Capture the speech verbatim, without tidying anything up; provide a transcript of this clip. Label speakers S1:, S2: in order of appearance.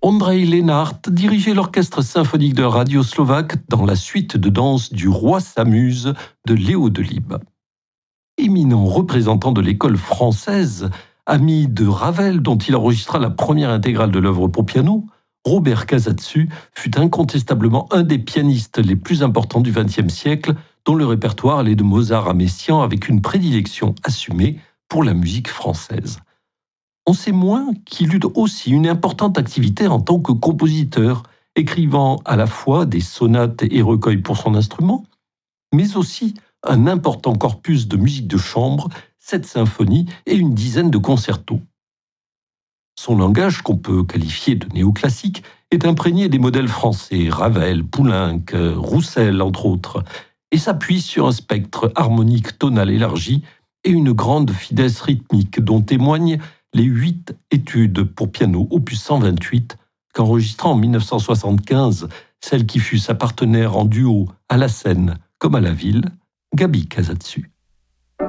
S1: Ondřej Lenart dirigeait l'orchestre symphonique de radio slovaque dans la suite de danse du Roi s'amuse de Léo Delibes. Éminent représentant de l'école française, ami de Ravel dont il enregistra la première intégrale de l'œuvre pour piano, Robert Casatsu fut incontestablement un des pianistes les plus importants du vingtième siècle, dont le répertoire allait de Mozart à Messiaen avec une prédilection assumée pour la musique française. On sait moins qu'il eut aussi une importante activité en tant que compositeur, écrivant à la fois des sonates et recueils pour son instrument, mais aussi un important corpus de musique de chambre, sept symphonies et une dizaine de concertos. Son langage, qu'on peut qualifier de néoclassique, est imprégné des modèles français, Ravel, Poulenc, Roussel, entre autres, et s'appuie sur un spectre harmonique tonal élargi et une grande finesse rythmique dont témoignent les huit études pour piano, opus cent vingt-huit, qu'enregistra en dix-neuf cent soixante-quinze celle qui fut sa partenaire en duo à la scène comme à la ville, Gabi Casatsu.